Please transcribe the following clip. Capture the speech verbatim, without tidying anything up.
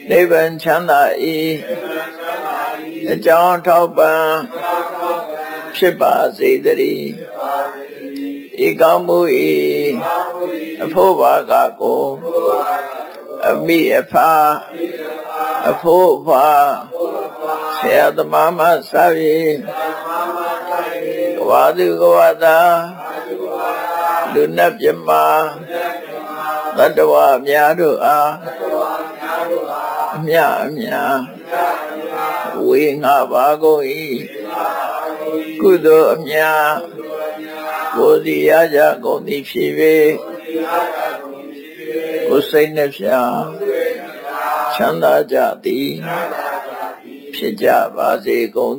နိဗ္ဗာန်ချမ်းသာ၏အကြောင်းထောက်ပံ့ဖြစ်ပါစေတည်းဤကောင်းမှု၏အဖို့ဘာကကိုအမိအဖအဖို့ဘာဆရာသမားမဆာပြီကဝါသူကဝါသာလူနတ်ပြမသတ္တဝါများတို့အားအမြအမြဝေငါပါကုန်၏ကုသိုလ်အမြကိုယ်စီရကြကုန်သည်ဖြစ်၍ကိုယ်စိတ်နှပြချမ်းသာကြသည်ဖြစ်ကြပါစေကုန်